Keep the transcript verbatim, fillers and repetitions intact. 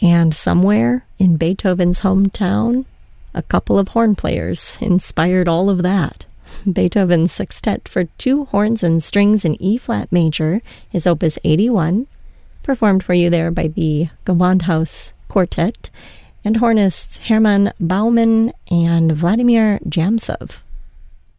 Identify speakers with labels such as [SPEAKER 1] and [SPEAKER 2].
[SPEAKER 1] And somewhere in Beethoven's hometown, a couple of horn players inspired all of that. Beethoven's Sextet for Two Horns and Strings in E-flat major is Opus eighty-one, performed for you there by the Gewandhaus Quartet and hornists Hermann Baumann and Vladimir Jamsov.